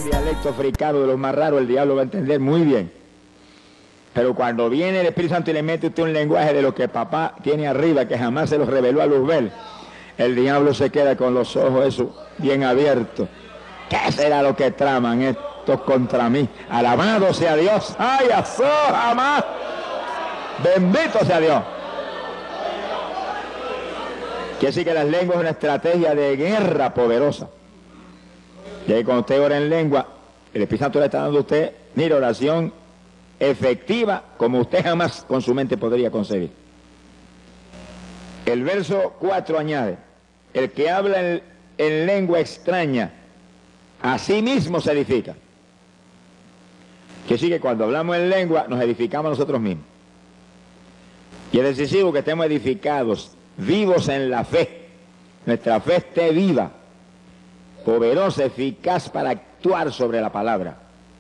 dialecto africano de los más raros, el diablo va a entender muy bien. Pero cuando viene el Espíritu Santo y le mete usted un lenguaje de lo que papá tiene arriba, que jamás se los reveló a Luzbel, el diablo se queda con los ojos esos bien abiertos. ¿Qué será lo que traman estos contra mí? Alabado sea Dios. ¡Ay, azó, jamás! Bendito sea Dios. Quiere decir que las lenguas es una estrategia de guerra poderosa. Y ahí cuando usted ora en lengua, el Espíritu Santo le está dando a usted, mire, oración efectiva como usted jamás con su mente podría concebir. El verso 4 añade, el que habla en lengua extraña, a sí mismo se edifica. Que sí que cuando hablamos en lengua nos edificamos nosotros mismos. Y es decisivo que estemos edificados, vivos en la fe. Nuestra fe esté viva, poderosa, eficaz para actuar sobre la palabra.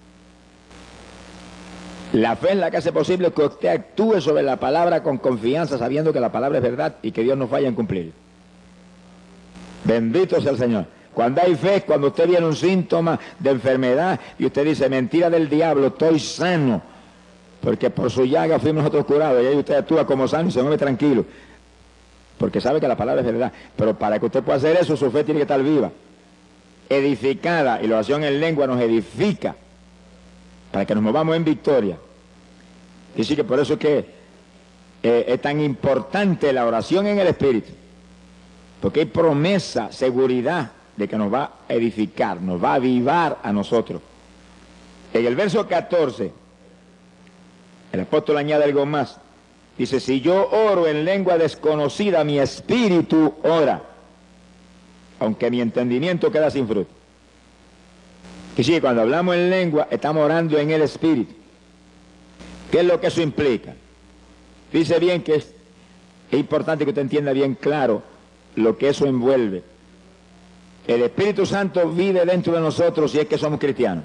La fe es la que hace posible que usted actúe sobre la palabra con confianza, sabiendo que la palabra es verdad y que Dios no falla en cumplir. Bendito sea el Señor. Cuando hay fe, cuando usted viene un síntoma de enfermedad y usted dice, mentira del diablo, estoy sano, porque por su llaga fuimos nosotros curados, y ahí usted actúa como sano y se mueve tranquilo, porque sabe que la palabra es verdad. Pero para que usted pueda hacer eso, su fe tiene que estar viva, edificada, y la oración en lengua nos edifica, para que nos movamos en victoria. Y sí que por eso es que es tan importante la oración en el Espíritu, porque hay promesa, seguridad de que nos va a edificar, nos va a avivar a nosotros. En el verso 14, el apóstol añade algo más. Dice, si yo oro en lengua desconocida, mi espíritu ora, aunque mi entendimiento queda sin fruto. Y sí, cuando hablamos en lengua, estamos orando en el espíritu. ¿Qué es lo que eso implica? Dice bien que es importante que usted entienda bien claro lo que eso envuelve. El Espíritu Santo vive dentro de nosotros si es que somos cristianos.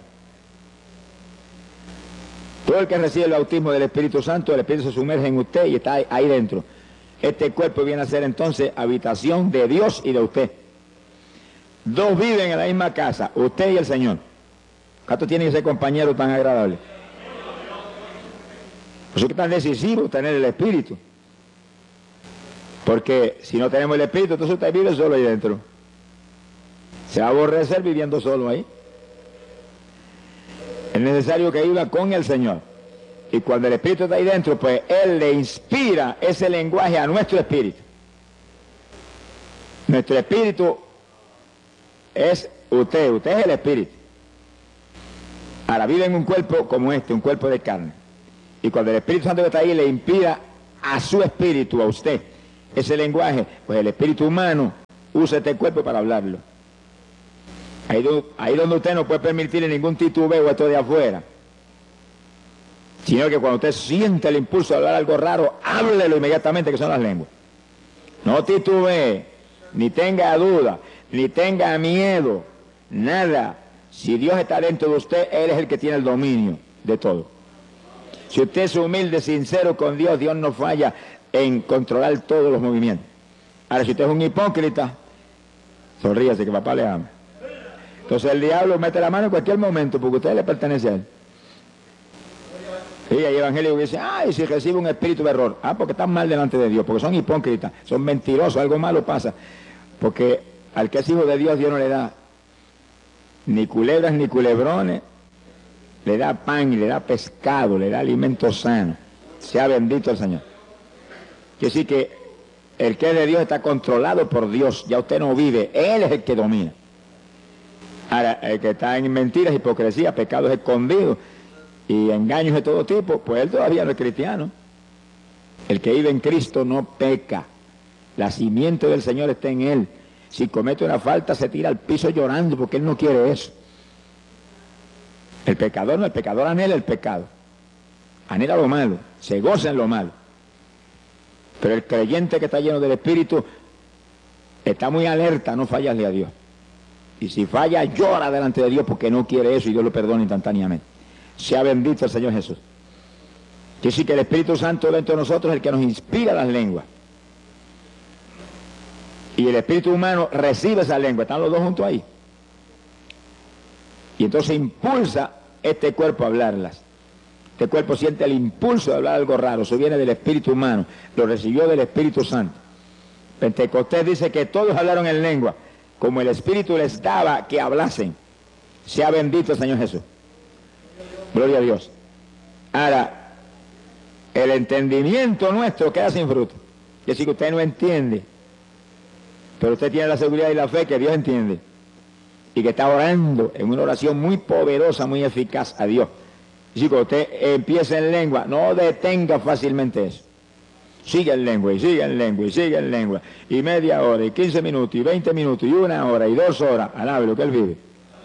Todo el que recibe el bautismo del Espíritu Santo, el Espíritu se sumerge en usted y está ahí dentro. Este cuerpo viene a ser entonces habitación de Dios y de usted. Dos viven en la misma casa, usted y el Señor. ¿Cuántos tienen ese compañero tan agradable? Por eso es que es tan decisivo tener el Espíritu. Porque si no tenemos el Espíritu, entonces usted vive solo ahí dentro. Se va a aborrecer viviendo solo ahí. Es necesario que viva con el Señor. Y cuando el Espíritu está ahí dentro, pues Él le inspira ese lenguaje a nuestro espíritu. Nuestro espíritu es usted es el Espíritu. Ahora vive en un cuerpo como este, un cuerpo de carne. Y cuando el Espíritu Santo está ahí, le inspira a su espíritu, a usted, ese lenguaje, pues el espíritu humano usa este cuerpo para hablarlo. Ahí donde usted no puede permitirle ningún titubeo a esto de afuera, sino que cuando usted siente el impulso de hablar algo raro, háblelo inmediatamente, que son las lenguas. No titubee, ni tenga duda, ni tenga miedo, nada. Si Dios está dentro de usted, Él es el que tiene el dominio de todo. Si usted es humilde, sincero con Dios, Dios no falla en controlar todos los movimientos. Ahora, si usted es un hipócrita, sonríase que papá le ama. Entonces el diablo mete la mano en cualquier momento porque usted le pertenece a él. Y hay evangélicos que dicen, ay, si recibe un espíritu de error. Ah, porque están mal delante de Dios, porque son hipócritas, son mentirosos, algo malo pasa. Porque al que es hijo de Dios, Dios no le da ni culebras ni culebrones, le da pan y le da pescado, le da alimento sano. Sea bendito el Señor. Quiere decir que el que es de Dios está controlado por Dios, ya usted no vive, Él es el que domina. Ahora, el que está en mentiras, hipocresía, pecados escondidos y engaños de todo tipo, pues él todavía no es cristiano. El que vive en Cristo no peca. La simiente del Señor está en él. Si comete una falta, se tira al piso llorando porque él no quiere eso. El pecador no, el pecador anhela el pecado. Anhela lo malo, se goza en lo malo. Pero el creyente que está lleno del Espíritu está muy alerta, no fallarle a Dios. Y si falla, llora delante de Dios porque no quiere eso y Dios lo perdona instantáneamente. Sea bendito el Señor Jesús. Quiere decir que el Espíritu Santo dentro de nosotros es el que nos inspira las lenguas. Y el espíritu humano recibe esa lengua. Están los dos juntos ahí. Y entonces impulsa este cuerpo a hablarlas. Este cuerpo siente el impulso de hablar algo raro, eso viene del espíritu humano, lo recibió del Espíritu Santo. Pentecostés dice que todos hablaron en lengua, como el Espíritu les daba que hablasen. Sea bendito el Señor Jesús. Gloria a Dios. Ahora, el entendimiento nuestro queda sin fruto. Es decir, que usted no entiende, pero usted tiene la seguridad y la fe que Dios entiende. Y que está orando en una oración muy poderosa, muy eficaz a Dios. Y si usted empieza en lengua, no detenga fácilmente eso. Sigue en lengua, y sigue en lengua, y sigue en lengua. Y media hora, y 15 minutos, y 20 minutos, y 1 hora, y 2 horas. Alabe lo que Él vive.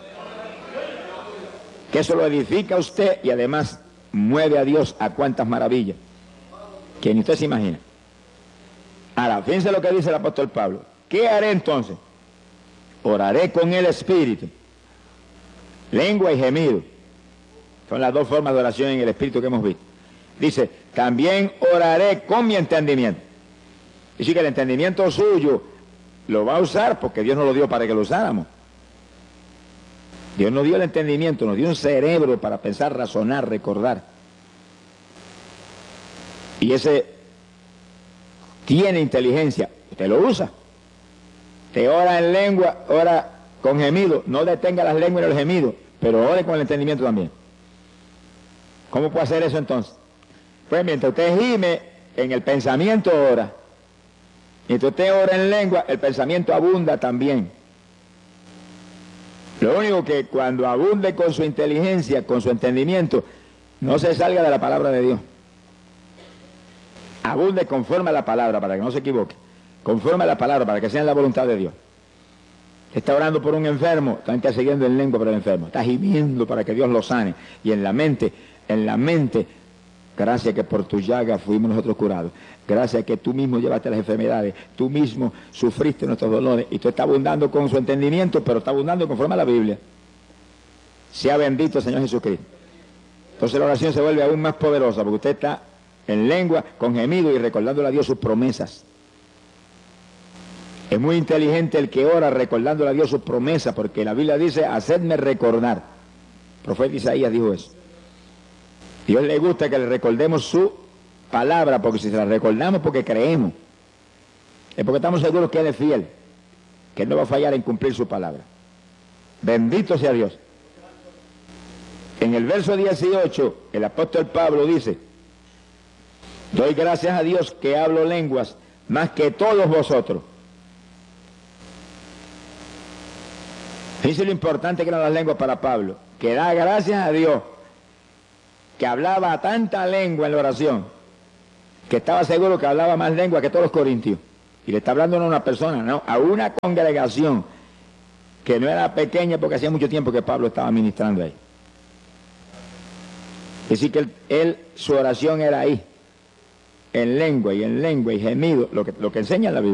Que eso lo edifica a usted y además mueve a Dios a cuantas maravillas que ni usted se imagina. Ahora, fíjense lo que dice el apóstol Pablo. ¿Qué haré entonces? Oraré con el Espíritu, lengua y gemido. Son las dos formas de oración en el Espíritu que hemos visto. Dice, también oraré con mi entendimiento. Dice que el entendimiento suyo lo va a usar porque Dios nos lo dio para que lo usáramos. Dios nos dio el entendimiento, nos dio un cerebro para pensar, razonar, recordar. Y ese tiene inteligencia, usted lo usa. Te ora en lengua, ora con gemido, no detenga las lenguas y los gemidos, pero ore con el entendimiento también. ¿Cómo puede hacer eso entonces? Pues mientras usted gime, en el pensamiento ora. Mientras usted ora en lengua, el pensamiento abunda también. Lo único que cuando abunde con su inteligencia, con su entendimiento, no se salga de la palabra de Dios. Abunde conforme a la palabra, para que no se equivoque. Conforme a la palabra, para que sea en la voluntad de Dios. Está orando por un enfermo, está intercediendo en lengua por el enfermo. Está gimiendo para que Dios lo sane. Y en la mente, gracias que por tu llaga fuimos nosotros curados. Gracias que tú mismo llevaste las enfermedades. Tú mismo sufriste nuestros dolores. Y tú estás abundando con su entendimiento, pero está abundando conforme a la Biblia. Sea bendito el Señor Jesucristo. Entonces la oración se vuelve aún más poderosa, porque usted está en lengua, con gemido y recordándole a Dios sus promesas. Es muy inteligente el que ora recordándole a Dios sus promesas, porque la Biblia dice, hacedme recordar. El profeta Isaías dijo eso. Dios le gusta que le recordemos su palabra, porque si se la recordamos porque creemos, es porque estamos seguros que Él es fiel, que Él no va a fallar en cumplir su palabra. Bendito sea Dios. En el verso 18, el apóstol Pablo dice, doy gracias a Dios que hablo lenguas más que todos vosotros. Fíjense lo importante que eran las lenguas para Pablo, que da gracias a Dios que hablaba tanta lengua en la oración, que estaba seguro que hablaba más lengua que todos los corintios. Y le está hablando no a una persona, no, a una congregación que no era pequeña porque hacía mucho tiempo que Pablo estaba ministrando ahí. Es decir, que su oración era ahí, en lengua y gemido, lo que enseña la Biblia.